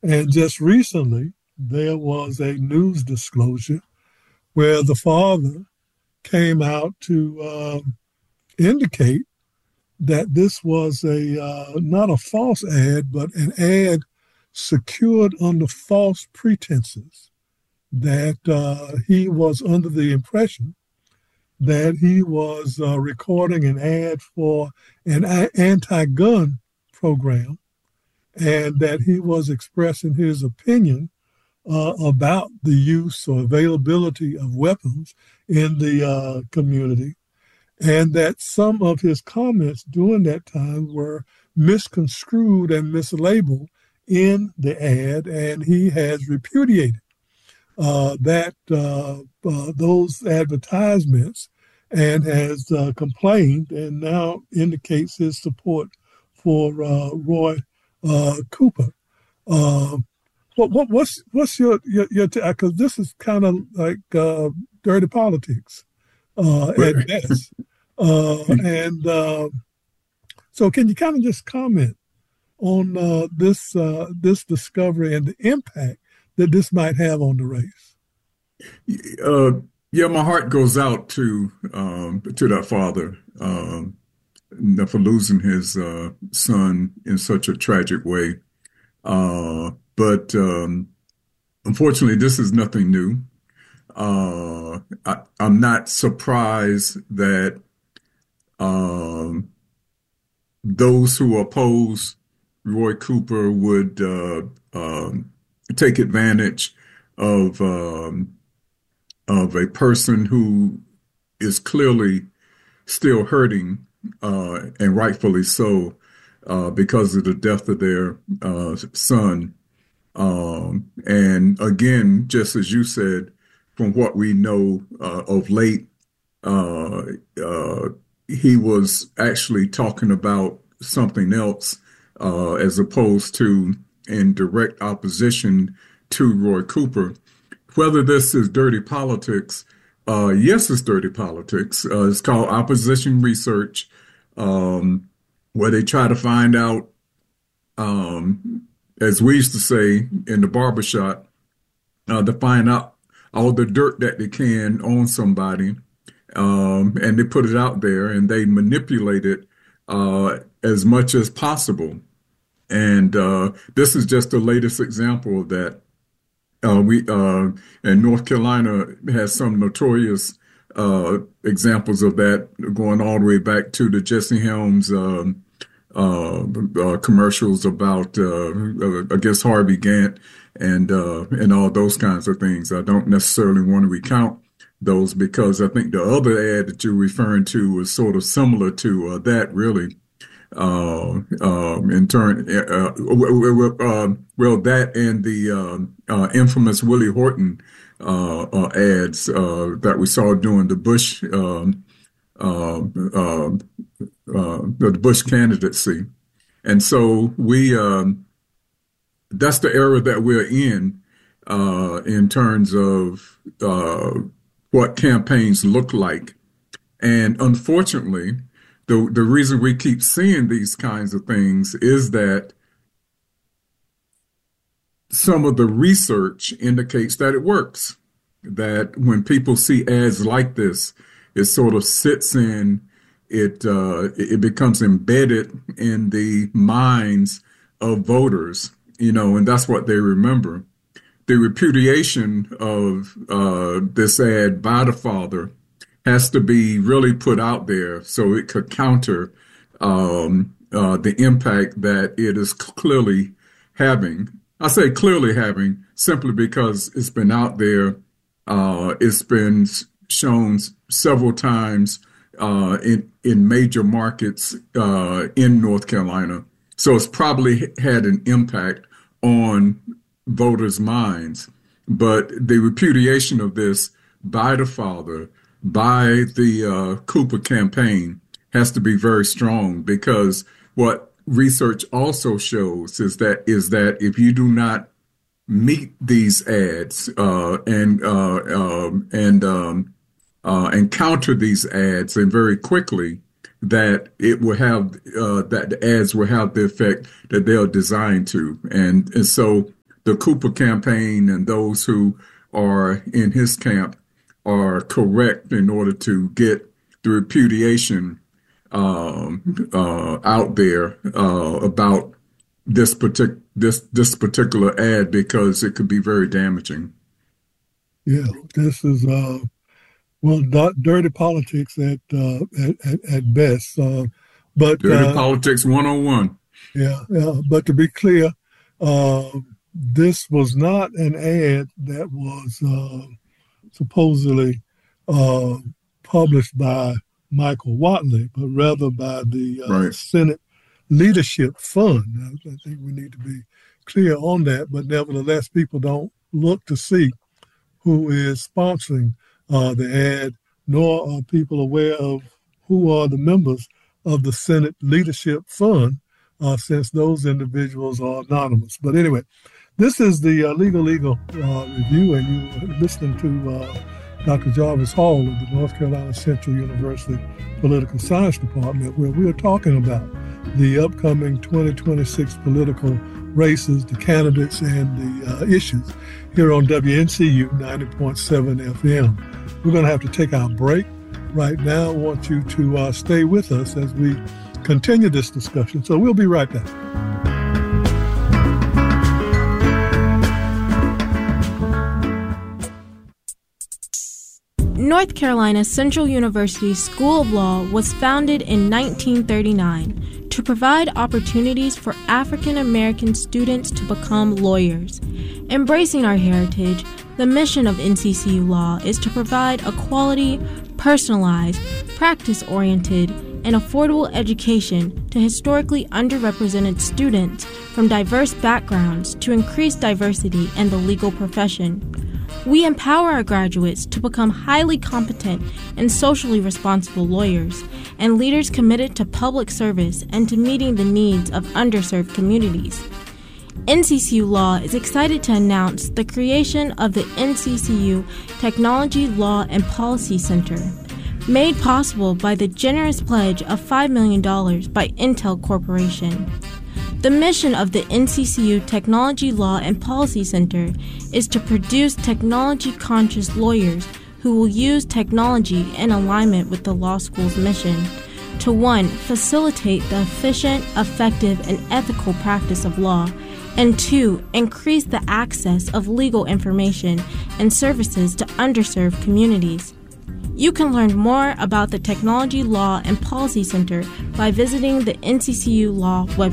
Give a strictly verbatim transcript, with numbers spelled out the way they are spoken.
And just recently, there was a news disclosure where the father came out to uh, indicate that this was a uh, not a false ad, but an ad secured under false pretenses. That uh, he was under the impression that he was uh, recording an ad for an a- anti-gun program, and that he was expressing his opinion uh, about the use or availability of weapons in the uh, community, and that some of his comments during that time were misconstrued and mislabeled in the ad, and he has repudiated uh, that uh, uh, those advertisements and has uh, complained and now indicates his support for uh, Roy uh, Cooper. Uh, what, what, what's what's your your because this is kind of like uh, dirty politics uh, at best, uh, and uh, so can you kind of just comment on uh, this uh, this discovery and the impact that this might have on the race? Uh, yeah, my heart goes out to um, to that father um, for losing his uh, son in such a tragic way. Uh, but um, unfortunately, this is nothing new. Uh, I, I'm not surprised that um, those who oppose Roy Cooper would uh, um, take advantage of um, of a person who is clearly still hurting, uh, and rightfully so, uh, because of the death of their uh, son. Um, and again, just as you said, from what we know uh, of late, uh, uh, he was actually talking about something else, uh, as opposed to in direct opposition to Roy Cooper. Whether this is dirty politics, uh, yes, it's dirty politics. Uh, it's called opposition research, um, where they try to find out, um, as we used to say in the barbershop, uh, to find out all the dirt that they can on somebody, um, and they put it out there and they manipulate it uh, as much as possible. And uh, this is just the latest example of that. Uh, we uh, and North Carolina has some notorious uh, examples of that, going all the way back to the Jesse Helms um, uh, uh, commercials about, uh, I guess, Harvey Gantt and uh, and all those kinds of things. I don't necessarily want to recount those because I think the other ad that you're referring to was sort of similar to uh, that, really. Uh, um, in turn, uh, uh, well, that and the uh, uh, infamous Willie Horton uh, uh, ads uh, that we saw during the Bush um, uh, uh, uh, the Bush candidacy, and so we um, that's the era that we're in uh, in terms of uh, what campaigns look like, and unfortunately. The the reason we keep seeing these kinds of things is that some of the research indicates that it works. That when people see ads like this, it sort of sits in, it uh, it becomes embedded in the minds of voters, you know, and that's what they remember. The repudiation of uh, this ad by the father has to be really put out there so it could counter um, uh, the impact that it is clearly having. I say clearly having simply because it's been out there. Uh, it's been shown several times uh, in in major markets uh, in North Carolina. So it's probably had an impact on voters' minds. But the repudiation of this by the father, by the uh, Cooper campaign has to be very strong because what research also shows is that is that if you do not meet these ads uh, and uh, um, and um, uh, and counter these ads and very quickly, that it will have uh, that the ads will have the effect that they are designed to, and and so the Cooper campaign and those who are in his camp are correct in order to get the repudiation um, uh, out there uh, about this partic- this this particular ad, because it could be very damaging. Yeah, this is uh, well, not dirty politics at uh, at, at, at best. Uh, but Dirty uh, politics one oh one. Yeah, yeah. But to be clear, uh, this was not an ad that was uh, supposedly uh, published by Michael Whatley, but rather by the uh, Right. Senate Leadership Fund. I, I think we need to be clear on that, but nevertheless, people don't look to see who is sponsoring uh, the ad, nor are people aware of who are the members of the Senate Leadership Fund, uh, since those individuals are anonymous. But anyway, this is the uh, Legal Legal uh, Review, and you're listening to uh, Doctor Jarvis Hall of the North Carolina Central University Political Science Department, where we are talking about the upcoming twenty twenty-six political races, the candidates, and the uh, issues here on W N C U ninety point seven F M. We're going to have to take our break right now. I want you to uh, stay with us as we continue this discussion. So we'll be right back. North Carolina Central University School of Law was founded in nineteen thirty-nine to provide opportunities for African American students to become lawyers. Embracing our heritage, the mission of N C C U Law is to provide a quality, personalized, practice-oriented, and affordable education to historically underrepresented students from diverse backgrounds to increase diversity in the legal profession. We empower our graduates to become highly competent and socially responsible lawyers and leaders committed to public service and to meeting the needs of underserved communities. N C C U Law is excited to announce the creation of the N C C U Technology, Law, and Policy Center, made possible by the generous pledge of five million dollars by Intel Corporation. The mission of the N C C U Technology, Law, and Policy Center is to produce technology-conscious lawyers who will use technology in alignment with the law school's mission to, one, facilitate the efficient, effective, and ethical practice of law, and two, increase the access of legal information and services to underserved communities. You can learn more about the Technology, Law, and Policy Center by visiting the N C C U Law website.